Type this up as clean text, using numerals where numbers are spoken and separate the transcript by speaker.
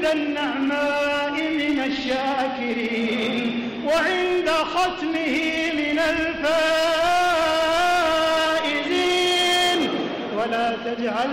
Speaker 1: النعماء من الشاكرين وعند ختمه من الفائزين ولا تجعل